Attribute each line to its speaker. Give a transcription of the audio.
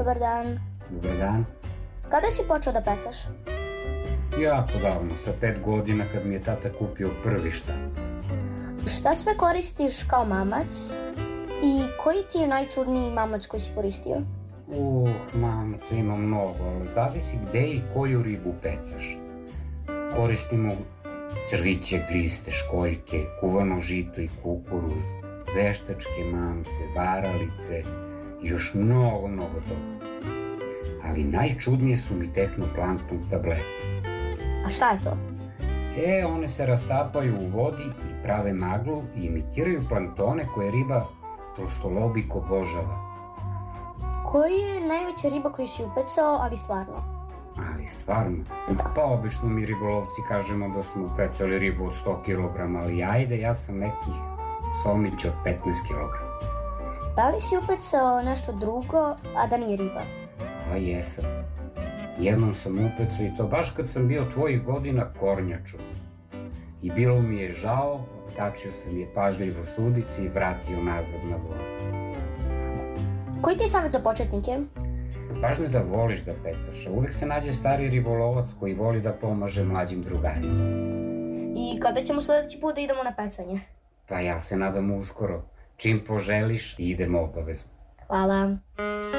Speaker 1: Dobar dan.
Speaker 2: Dobar dan.
Speaker 1: Kada si počeo da pecaš?
Speaker 2: Jako davno, sa 5 godina kad mi je tata kupio prvi štap.
Speaker 1: Šta sve koristiš kao mamac? I koji ti je najčudniji mamac koji si koristio?
Speaker 2: Mamaca ima mnogo, ali zavisi gde i koju ribu pecaš. Koristimo crviće, gliste, školjke, kuvano žito i kukuruz, veštačke mamce, varalice i još mnogo toga. Ali najčudnije su mi tehnoplankton tablete.
Speaker 1: A šta je to?
Speaker 2: One se rastapaju u vodi i prave maglu i imitiraju planktone koje riba tolstolobik obožava.
Speaker 1: Koji je najveća riba koju si upecao, ali stvarno?
Speaker 2: Ali stvarno?
Speaker 1: Da.
Speaker 2: Pa obično mi ribolovci kažemo da smo upecali ribu od 100 kg, ali ajde, ja sam nekih somić od 15 kg.
Speaker 1: Da li si upecao nešto drugo, a da nije riba?
Speaker 2: Pa jesam. Jednom sam upecao i to baš kad sam bio tvojih godina kornjaču. I bilo mi je žao, otkačio sam je pažljivo s udice i vratio nazad na vodu.
Speaker 1: Koji ti je savjet za početnike?
Speaker 2: Važno je da voliš da pecaš, a uvek se nađe stari ribolovac koji voli da pomaže mlađim drugarima.
Speaker 1: I kada ćemo sledeći put da idemo na pecanje?
Speaker 2: Pa ja se nadam uskoro. Čim poželiš, idemo obavezno.
Speaker 1: Hvala.